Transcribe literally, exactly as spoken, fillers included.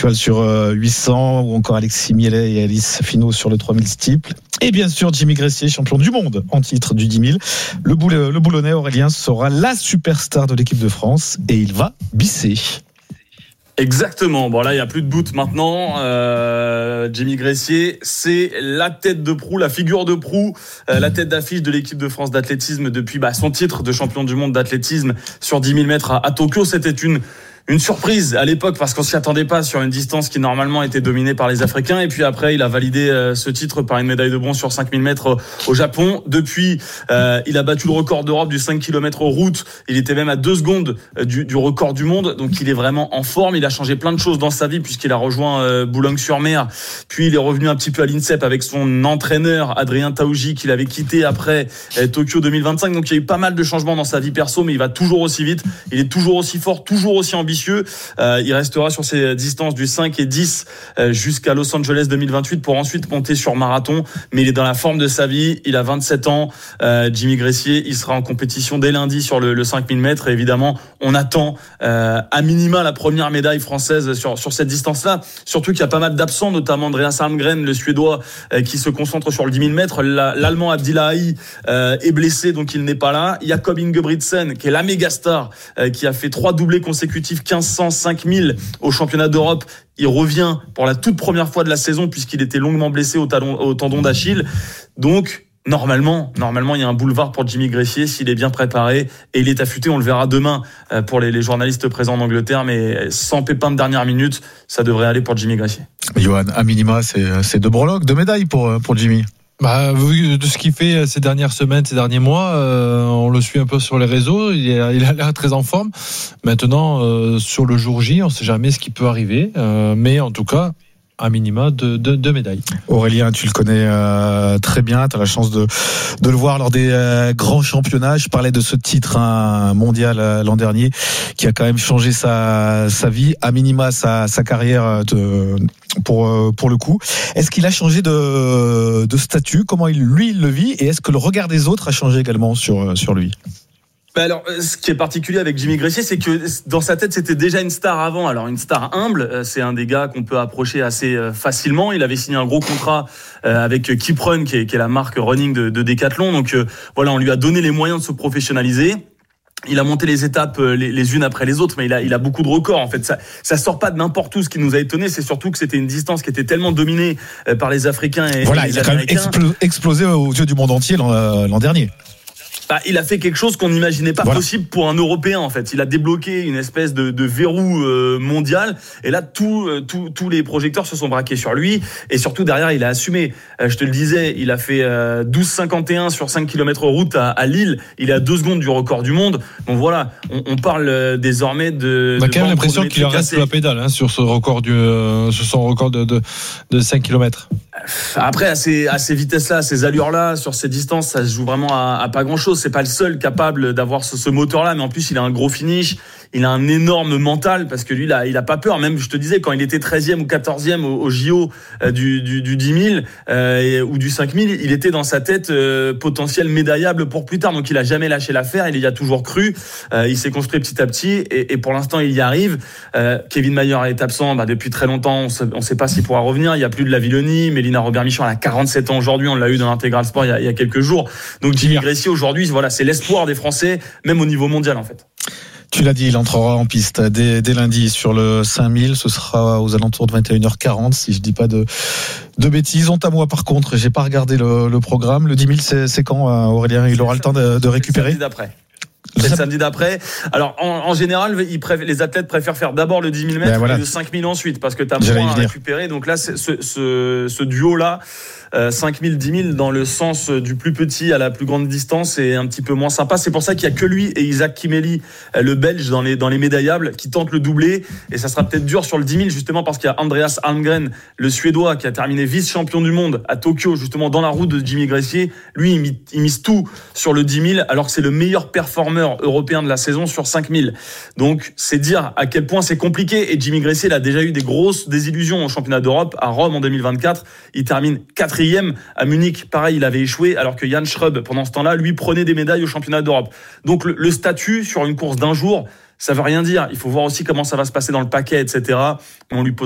cheval sur euh, huit cents, ou encore Alexis Mielet et Alice Finot sur le trois mille steeple. Et bien sûr, Jimmy Gressier, champion du monde en titre du dix mille. Le, boule, le Boulonnais, Aurélien, sera la superstar de l'équipe de France et il va bisser. Exactement. Bon, là, il n'y a plus de doute maintenant. Euh, Jimmy Gressier, c'est la tête de proue, la figure de proue, euh, la tête d'affiche de l'équipe de France d'athlétisme depuis bah, son titre de champion du monde d'athlétisme sur dix mille mètres à, à Tokyo. C'était une Une surprise à l'époque parce qu'on s'y attendait pas sur une distance qui normalement était dominée par les Africains. Et puis après, il a validé euh, ce titre par une médaille de bronze sur cinq mille mètres au Japon. Depuis, euh, il a battu le record d'Europe du cinq kilomètres route. Il était même à deux secondes du, du record du monde. Donc il est vraiment en forme. Il a changé plein de choses dans sa vie puisqu'il a rejoint euh, Boulogne-sur-Mer. Puis il est revenu un petit peu à l'INSEP avec son entraîneur Adrien Taouji qu'il avait quitté après euh, Tokyo deux mille vingt-cinq. Donc il y a eu pas mal de changements dans sa vie perso, mais il va toujours aussi vite. Il est toujours aussi fort, toujours aussi ambitieux. Euh, il restera sur ces distances du cinq et dix euh, jusqu'à Los Angeles deux mille vingt-huit pour ensuite monter sur marathon. Mais il est dans la forme de sa vie. Il a vingt-sept ans. Euh, Jimmy Gressier, il sera en compétition dès lundi sur le, le cinq mille mètres. Et évidemment, on attend euh, à minima la première médaille française sur, sur cette distance-là. Surtout qu'il y a pas mal d'absents, notamment Andreas Almgren, le Suédois, euh, qui se concentre sur le dix mille mètres. La, L'Allemand Abdillahi euh, est blessé, donc il n'est pas là. Jakob Ingebrigtsen, qui est la méga star, euh, qui a fait trois doublés consécutifs, quinze cents, cinq mille au championnat d'Europe. Il revient pour la toute première fois de la saison puisqu'il était longuement blessé au, talon, au tendon d'Achille. Donc, normalement, normalement, il y a un boulevard pour Jimmy Gressier s'il est bien préparé et il est affûté. On le verra demain pour les, les journalistes présents en Angleterre, mais sans pépin de dernière minute, ça devrait aller pour Jimmy Gressier. Johan, à minima, c'est, c'est deux breloques, deux médailles pour, pour Jimmy. Bah, vu de ce qu'il fait ces dernières semaines, ces derniers mois, euh, on le suit un peu sur les réseaux. Il, est, il a l'air très en forme. Maintenant, euh, sur le jour J, on ne sait jamais ce qui peut arriver. Euh, mais en tout cas, à minima, deux de, de médailles. Aurélien, tu le connais euh, très bien. Tu as la chance de, de le voir lors des euh, grands championnats. Je parlais de ce titre hein, mondial euh, l'an dernier qui a quand même changé sa, sa vie, à minima sa, sa carrière de, pour, euh, pour le coup. Est-ce qu'il a changé de, de statut? Comment il, lui il le vit? Et est-ce que le regard des autres a changé également sur, sur lui? Bah alors, ce qui est particulier avec Jimmy Gressier, c'est que dans sa tête, c'était déjà une star avant. Alors, une star humble, c'est un des gars qu'on peut approcher assez facilement. Il avait signé un gros contrat avec Keep Run, qui est, qui est la marque running de, de Decathlon. Donc, voilà, on lui a donné les moyens de se professionnaliser. Il a monté les étapes les, les unes après les autres, mais il a, il a beaucoup de records. En fait, ça, ça sort pas de n'importe où. Ce qui nous a étonné, c'est surtout que c'était une distance qui était tellement dominée par les Africains et, voilà, et les il a Américains. Quand même expl- explosé aux yeux du monde entier l'an, l'an dernier. Bah, il a fait quelque chose qu'on n'imaginait pas voilà. possible pour un Européen en fait. Il a débloqué une espèce de, de verrou euh, mondial et là tout, euh, tout, tous les projecteurs se sont braqués sur lui et surtout derrière il a assumé. Euh, je te le disais, il a fait euh, douze cinquante et un sur cinq kilomètres route à, à Lille. Il est à deux secondes du record du monde. Donc voilà, on, on parle euh, désormais de. On a de quand même l'impression qu'il en reste la pédale hein, sur ce record du, euh, sur son record de, de, de cinq kilomètres. Après, à ces, à ces vitesses-là, à ces allures-là, sur ces distances, ça se joue vraiment à, à pas grand-chose. C'est pas le seul capable d'avoir ce, ce moteur-là, mais en plus, il a un gros finish. Il a un énorme mental parce que lui, il a, il a pas peur. Même, je te disais, quand il était treizième ou quatorzième au, au J O euh, du, du, du dix mille euh, ou du cinq mille, il était dans sa tête euh, potentiel médaillable pour plus tard. Donc, il a jamais lâché l'affaire. Il y a toujours cru. Euh, il s'est construit petit à petit et, et pour l'instant, il y arrive. Euh, Kevin Mayer est absent bah, depuis très longtemps. On ne sait pas s'il pourra revenir. Il y a plus de la Villonie. Mélina Robert-Michon, elle a quarante-sept ans aujourd'hui. On l'a eu dans l'Intégral Sport il y a, il y a quelques jours. Donc, Jimmy Gressier aujourd'hui, voilà, c'est l'espoir des Français, même au niveau mondial en fait. Tu l'as dit, il entrera en piste dès, dès lundi sur le cinq mille. Ce sera aux alentours de vingt et une heures quarante, si je dis pas de, de bêtises. Honte à moi, par contre, j'ai pas regardé le, le programme. Le dix mille, c'est, c'est quand, Aurélien? Il aura le temps de, de récupérer? C'est le samedi d'après. C'est le samedi d'après. Alors, en, en général, ils préf- les athlètes préfèrent faire d'abord le dix mille mètres ben voilà. et le cinq mille ensuite, parce que tu as moins à récupérer. Donc là, c'est, ce, ce, ce duo-là, euh, cinq mille, dix mille, dans le sens du plus petit à la plus grande distance, est un petit peu moins sympa. C'est pour ça qu'il n'y a que lui et Isaac Kimeli, le Belge, dans les, dans les médaillables, qui tentent le doublé. Et ça sera peut-être dur sur le dix mille, justement, parce qu'il y a Andreas Almgren, le Suédois, qui a terminé vice-champion du monde à Tokyo, justement, dans la route de Jimmy Gressier. Lui, il mise, il mise tout sur le dix mille, alors que c'est le meilleur performeur européen de la saison sur cinq mille. Donc, c'est dire à quel point c'est compliqué. Et Jimmy Gressier, il a déjà eu des grosses désillusions au championnat d'Europe, à Rome en deux mille vingt-quatre. Il termine quatrième. À Munich, pareil, il avait échoué, alors que Jan Schrub, pendant ce temps-là, lui prenait des médailles au championnat d'Europe. Donc, le, le statut sur une course d'un jour, ça veut rien dire. Il faut voir aussi comment ça va se passer dans le paquet, et cetera. On lui pose